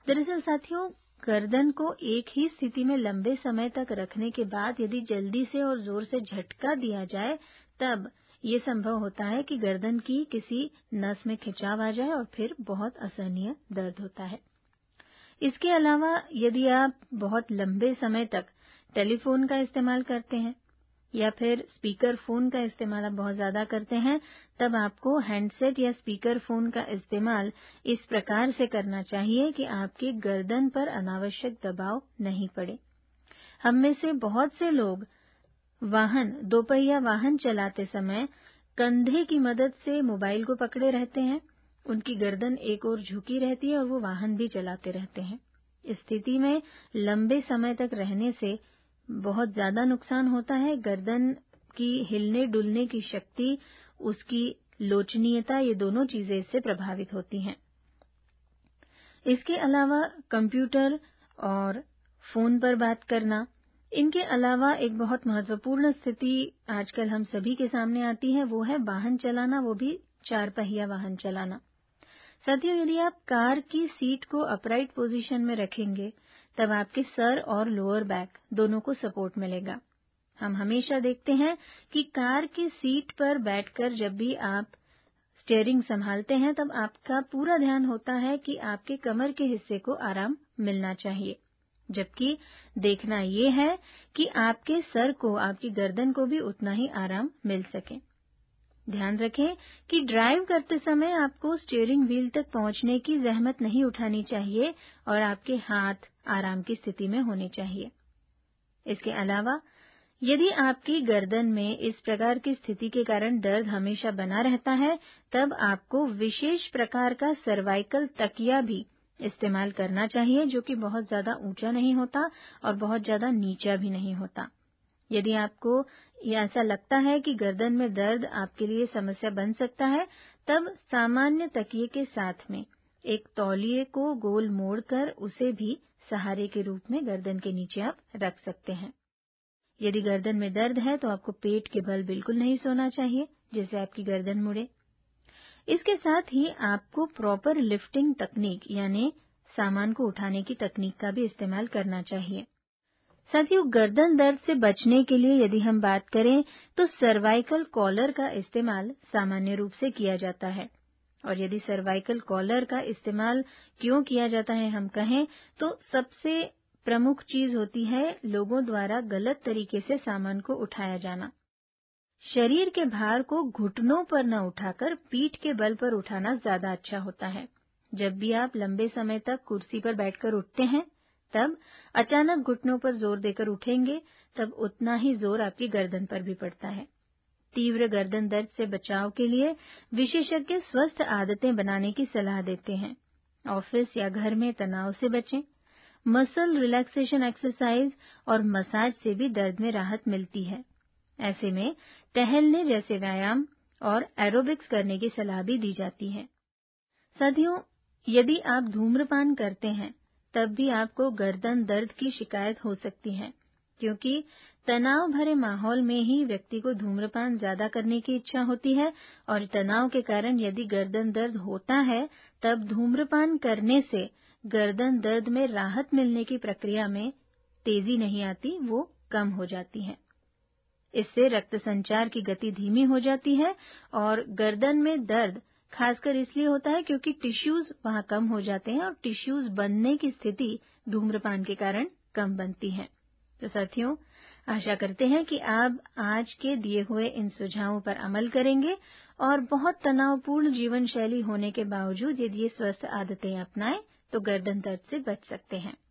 दरअसल साथियों, गर्दन को एक ही स्थिति में लंबे समय तक रखने के बाद यदि जल्दी से और जोर से झटका दिया जाए, तब ये संभव होता है कि गर्दन की किसी नस में खिंचाव आ जाए और फिर बहुत असहनीय दर्द होता है। इसके अलावा यदि आप बहुत लंबे समय तक टेलीफोन का इस्तेमाल करते हैं या फिर स्पीकर फोन का इस्तेमाल आप बहुत ज्यादा करते हैं, तब आपको हैंडसेट या स्पीकर फोन का इस्तेमाल इस प्रकार से करना चाहिए कि आपके गर्दन पर अनावश्यक दबाव नहीं पड़े। हम में से बहुत से लोग दोपहिया वाहन चलाते समय कंधे की मदद से मोबाइल को पकड़े रहते हैं। उनकी गर्दन एक ओर झुकी रहती है और वो वाहन भी चलाते रहते हैं। इस स्थिति में लंबे समय तक रहने से बहुत ज्यादा नुकसान होता है। गर्दन की हिलने डुलने की शक्ति, उसकी लोचनीयता, ये दोनों चीजें इससे प्रभावित होती हैं। इसके अलावा कंप्यूटर और फोन पर बात करना, इनके अलावा एक बहुत महत्वपूर्ण स्थिति आजकल हम सभी के सामने आती है, वो है वाहन चलाना, वो भी 4 पहिया वाहन चलाना। साथियों, यदि आप कार की सीट को अपराइट पोजीशन में रखेंगे, तब आपके सर और लोअर बैक दोनों को सपोर्ट मिलेगा। हम हमेशा देखते हैं कि कार की सीट पर बैठकर जब भी आप स्टीयरिंग संभालते हैं, तब आपका पूरा ध्यान होता है कि आपके कमर के हिस्से को आराम मिलना चाहिए, जबकि देखना ये है कि आपके सर को, आपकी गर्दन को भी उतना ही आराम मिल सके। ध्यान रखें कि ड्राइव करते समय आपको स्टीयरिंग व्हील तक पहुंचने की जहमत नहीं उठानी चाहिए और आपके हाथ आराम की स्थिति में होने चाहिए। इसके अलावा यदि आपकी गर्दन में इस प्रकार की स्थिति के कारण दर्द हमेशा बना रहता है, तब आपको विशेष प्रकार का सर्वाइकल तकिया भी इस्तेमाल करना चाहिए, जो कि बहुत ज्यादा ऊंचा नहीं होता और बहुत ज्यादा नीचा भी नहीं होता। यदि आपको ऐसा लगता है कि गर्दन में दर्द आपके लिए समस्या बन सकता है, तब सामान्य तकिए के साथ में एक तौलिए को गोल मोड़कर उसे भी सहारे के रूप में गर्दन के नीचे आप रख सकते हैं। यदि गर्दन में दर्द है तो आपको पेट के बल बिल्कुल नहीं सोना चाहिए, जिससे आपकी गर्दन मुड़े। इसके साथ ही आपको प्रॉपर लिफ्टिंग तकनीक यानी सामान को उठाने की तकनीक का भी इस्तेमाल करना चाहिए। साथियों, गर्दन दर्द से बचने के लिए यदि हम बात करें तो सर्वाइकल कॉलर का इस्तेमाल सामान्य रूप से किया जाता है। और यदि सर्वाइकल कॉलर का इस्तेमाल क्यों किया जाता है हम कहें तो सबसे प्रमुख चीज होती है लोगों द्वारा गलत तरीके से सामान को उठाया जाना। शरीर के भार को घुटनों पर न उठाकर पीठ के बल पर उठाना ज्यादा अच्छा होता है। जब भी आप लंबे समय तक कुर्सी पर बैठकर उठते हैं, तब अचानक घुटनों पर जोर देकर उठेंगे, तब उतना ही जोर आपकी गर्दन पर भी पड़ता है। तीव्र गर्दन दर्द से बचाव के लिए विशेषज्ञ स्वस्थ आदतें बनाने की सलाह देते हैं। ऑफिस या घर में तनाव से बचें। मसल रिलैक्सेशन एक्सरसाइज और मसाज से भी दर्द में राहत मिलती है। ऐसे में टहलने जैसे व्यायाम और एरोबिक्स करने की सलाह भी दी जाती है। साथियों, यदि आप धूम्रपान करते हैं, तब भी आपको गर्दन दर्द की शिकायत हो सकती है, क्योंकि तनाव भरे माहौल में ही व्यक्ति को धूम्रपान ज्यादा करने की इच्छा होती है और तनाव के कारण यदि गर्दन दर्द होता है, तब धूम्रपान करने से गर्दन दर्द में राहत मिलने की प्रक्रिया में तेजी नहीं आती, वो कम हो जाती है। इससे रक्त संचार की गति धीमी हो जाती है और गर्दन में दर्द खासकर इसलिए होता है क्योंकि टिश्यूज वहां कम हो जाते हैं और टिश्यूज बनने की स्थिति धूम्रपान के कारण कम बनती है। तो साथियों, आशा करते हैं कि आप आज के दिए हुए इन सुझावों पर अमल करेंगे और बहुत तनावपूर्ण जीवन शैली होने के बावजूद यदि ये स्वस्थ आदतें अपनाएं तो गर्दन दर्द से बच सकते हैं।